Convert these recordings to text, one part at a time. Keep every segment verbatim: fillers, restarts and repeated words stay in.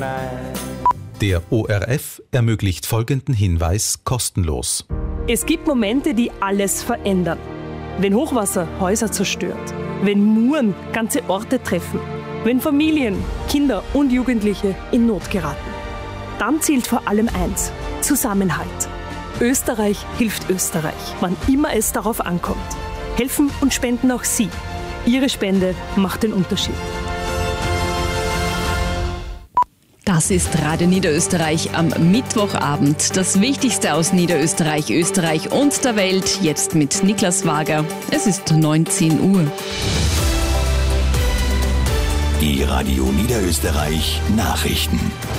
Der O R F ermöglicht folgenden Hinweis kostenlos. Es gibt Momente, die alles verändern. Wenn Hochwasser Häuser zerstört, wenn Muren ganze Orte treffen, wenn Familien, Kinder und Jugendliche in Not geraten. Dann zählt vor allem eins: Zusammenhalt. Österreich hilft Österreich, wann immer es darauf ankommt. Helfen und spenden auch Sie. Ihre Spende macht den Unterschied. Das ist Radio Niederösterreich am Mittwochabend. Das Wichtigste aus Niederösterreich, Österreich und der Welt. Jetzt mit Niklas Wager. Es ist neunzehn Uhr. Die Radio Niederösterreich Nachrichten.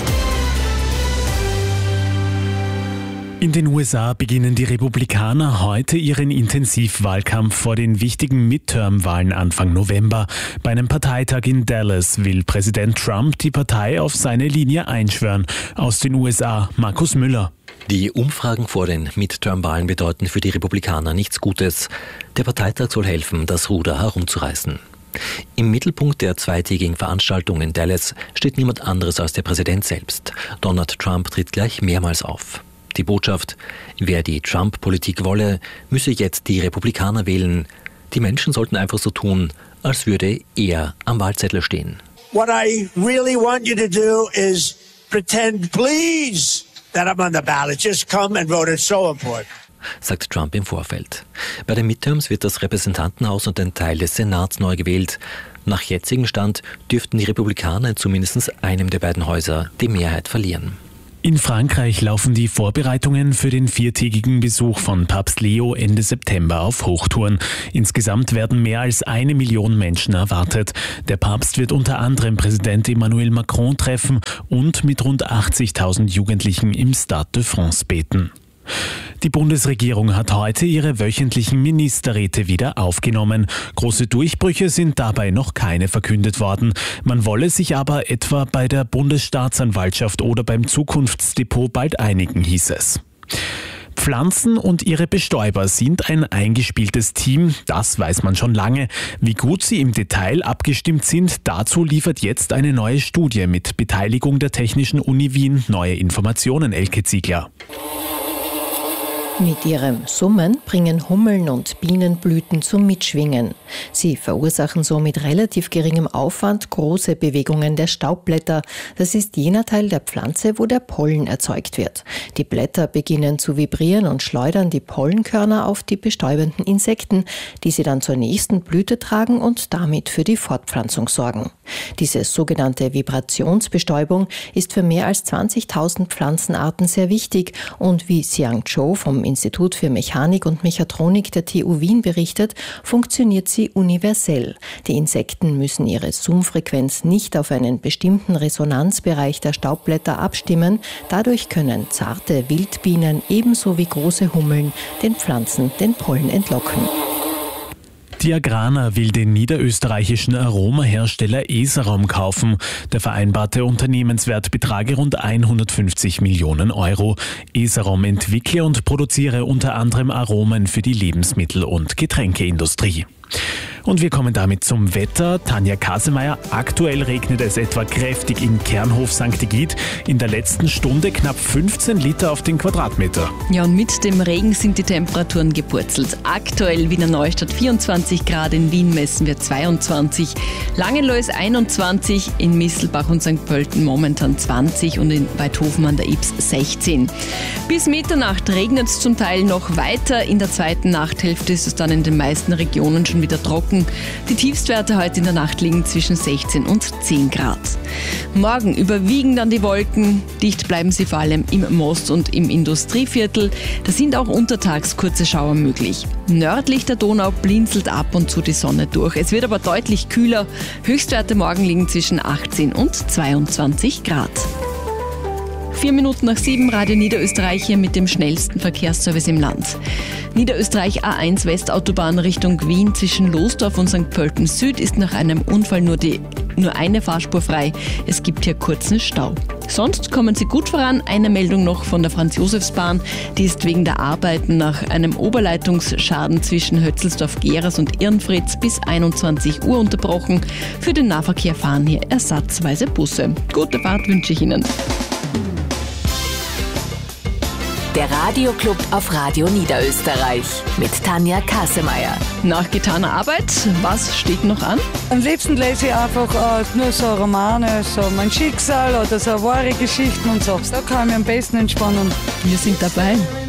In den U S A beginnen die Republikaner heute ihren Intensivwahlkampf vor den wichtigen Midterm-Wahlen Anfang November. Bei einem Parteitag in Dallas will Präsident Trump die Partei auf seine Linie einschwören. Aus den U S A, Markus Müller. Die Umfragen vor den Midterm-Wahlen bedeuten für die Republikaner nichts Gutes. Der Parteitag soll helfen, das Ruder herumzureißen. Im Mittelpunkt der zweitägigen Veranstaltung in Dallas steht niemand anderes als der Präsident selbst. Donald Trump tritt gleich mehrmals auf. Die Botschaft: Wer die Trump-Politik wolle, müsse jetzt die Republikaner wählen. Die Menschen sollten einfach so tun, als würde er am Wahlzettel stehen. What I really want you to do is pretend, please, that I'm on the ballot. Just come and vote. It's so important. Sagt Trump im Vorfeld. Bei den Midterms wird das Repräsentantenhaus und ein Teil des Senats neu gewählt. Nach jetzigem Stand dürften die Republikaner in zumindest einem der beiden Häuser die Mehrheit verlieren. In Frankreich laufen die Vorbereitungen für den viertägigen Besuch von Papst Leo Ende September auf Hochtouren. Insgesamt werden mehr als eine Million Menschen erwartet. Der Papst wird unter anderem Präsident Emmanuel Macron treffen und mit rund achtzigtausend Jugendlichen im Stade de France beten. Die Bundesregierung hat heute ihre wöchentlichen Ministerräte wieder aufgenommen. Große Durchbrüche sind dabei noch keine verkündet worden. Man wolle sich aber etwa bei der Bundesstaatsanwaltschaft oder beim Zukunftsdepot bald einigen, hieß es. Pflanzen und ihre Bestäuber sind ein eingespieltes Team, das weiß man schon lange. Wie gut sie im Detail abgestimmt sind, dazu liefert jetzt eine neue Studie mit Beteiligung der Technischen Uni Wien neue Informationen, Elke Ziegler. Mit ihrem Summen bringen Hummeln und Bienen Blüten zum Mitschwingen. Sie verursachen so mit relativ geringem Aufwand große Bewegungen der Staubblätter. Das ist jener Teil der Pflanze, wo der Pollen erzeugt wird. Die Blätter beginnen zu vibrieren und schleudern die Pollenkörner auf die bestäubenden Insekten, die sie dann zur nächsten Blüte tragen und damit für die Fortpflanzung sorgen. Diese sogenannte Vibrationsbestäubung ist für mehr als zwanzigtausend Pflanzenarten sehr wichtig und wie Xiang Zhou vom Institut für Mechanik und Mechatronik der T U Wien berichtet, funktioniert sie universell. Die Insekten müssen ihre Summfrequenz nicht auf einen bestimmten Resonanzbereich der Staubblätter abstimmen. Dadurch können zarte Wildbienen ebenso wie große Hummeln den Pflanzen den Pollen entlocken. Die Agrana will den niederösterreichischen Aromahersteller Esarom kaufen. Der vereinbarte Unternehmenswert betrage rund hundertfünfzig Millionen Euro. Esarom entwickle und produziere unter anderem Aromen für die Lebensmittel- und Getränkeindustrie. Und wir kommen damit zum Wetter. Tanja Kasemeyer, aktuell regnet es etwa kräftig in Kernhof Sankt Egid. In der letzten Stunde knapp fünfzehn Liter auf den Quadratmeter. Ja, und mit dem Regen sind die Temperaturen gepurzelt. Aktuell Wiener Neustadt vierundzwanzig Grad, in Wien messen wir zweiundzwanzig, Langenlois einundzwanzig, in Misselbach und Sankt Pölten momentan zwanzig und in Weidhofen an der Ybbs sechzehn. Bis Mitternacht regnet es zum Teil noch weiter. In der zweiten Nachthälfte ist es dann in den meisten Regionen schon wieder trocken. Die Tiefstwerte heute in der Nacht liegen zwischen sechzehn und zehn Grad. Morgen überwiegen dann die Wolken. Dicht bleiben sie vor allem im Most- und im Industrieviertel. Da sind auch untertags kurze Schauer möglich. Nördlich der Donau blinzelt ab und zu die Sonne durch. Es wird aber deutlich kühler. Höchstwerte morgen liegen zwischen achtzehn und zweiundzwanzig Grad. Vier Minuten nach sieben, Radio Niederösterreich hier mit dem schnellsten Verkehrsservice im Land. Niederösterreich A eins Westautobahn Richtung Wien zwischen Losdorf und Sankt Pölten Süd ist nach einem Unfall nur, die, nur eine Fahrspur frei. Es gibt hier kurzen Stau. Sonst kommen sie gut voran. Eine Meldung noch von der Franz-Josefs-Bahn. Die ist wegen der Arbeiten nach einem Oberleitungsschaden zwischen Hötzelsdorf-Geras und Irnfritz bis einundzwanzig Uhr unterbrochen. Für den Nahverkehr fahren hier ersatzweise Busse. Gute Fahrt wünsche ich Ihnen. Der Radioclub auf Radio Niederösterreich mit Tanja Kassemeyer. Nach getaner Arbeit, was steht noch an? Am liebsten lese ich einfach äh, nur so Romane, so mein Schicksal oder so wahre Geschichten und so. Da kann ich mich am besten entspannen. Wir sind dabei.